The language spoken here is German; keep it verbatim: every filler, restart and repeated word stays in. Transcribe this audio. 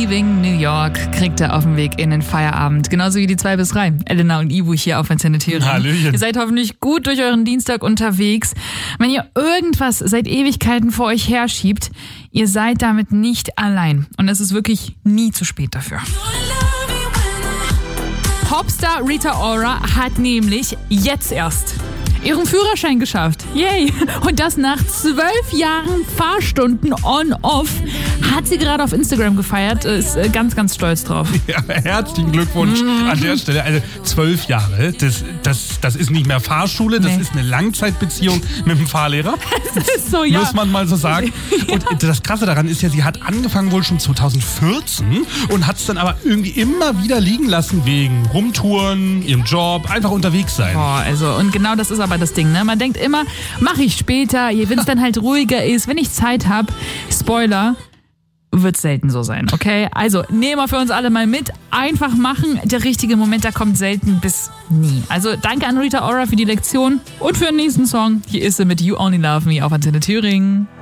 Leaving New York kriegt er auf dem Weg in den Feierabend. Genauso wie die zwei bis drei. Elena und Ivo hier auf Antenne Thüringen. Hallöchen. Ihr seid hoffentlich gut durch euren Dienstag unterwegs. Wenn ihr irgendwas seit Ewigkeiten vor euch herschiebt, ihr seid damit nicht allein. Und es ist wirklich nie zu spät dafür. Popstar Rita Ora hat nämlich jetzt erst ihren Führerschein geschafft. Yay! Und das nach zwölf Jahren Fahrstunden on-off. Hat sie gerade auf Instagram gefeiert. Ist ganz, ganz stolz drauf. Ja, herzlichen Glückwunsch mm. an der Stelle. Also zwölf Jahre, das, das, das ist nicht mehr Fahrschule, das nee. ist eine Langzeitbeziehung mit dem Fahrlehrer. Das ist so, ja. Muss man mal so sagen. Ja. Und das Krasse daran ist ja, sie hat angefangen wohl schon zwanzig vierzehn und hat es dann aber irgendwie immer wieder liegen lassen wegen Rumtouren, ihrem Job, einfach unterwegs sein. Boah, also und genau das ist aber das Ding, ne? Man denkt immer, mache ich später, wenn es dann halt ruhiger ist, wenn ich Zeit habe. Spoiler, wird selten so sein, okay? Also nehmen wir für uns alle mal mit. Einfach machen. Der richtige Moment, der kommt selten bis nie. Also danke an Rita Ora für die Lektion und für den nächsten Song. Hier ist sie mit You Only Love Me auf Antenne Thüringen.